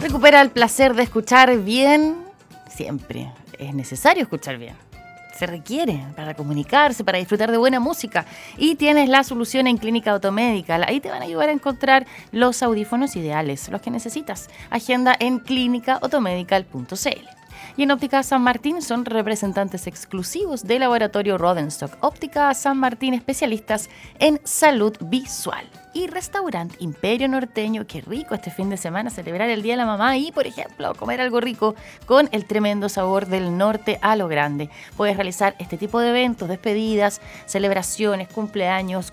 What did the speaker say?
Recupera el placer de escuchar bien. Siempre es necesario escuchar bien. Se requiere para comunicarse, para disfrutar de buena música. Y tienes la solución en Clínica Automedical. Ahí te van a ayudar a encontrar los audífonos ideales, los que necesitas. Agenda en clínicaautomedical.cl. Y en Óptica San Martín son representantes exclusivos del laboratorio Rodenstock. Óptica San Martín, especialistas en salud visual. Y Restaurante Imperio Norteño, qué rico este fin de semana celebrar el Día de la Mamá y, por ejemplo, comer algo rico con el tremendo sabor del norte a lo grande. Puedes realizar este tipo de eventos, despedidas, celebraciones, cumpleaños,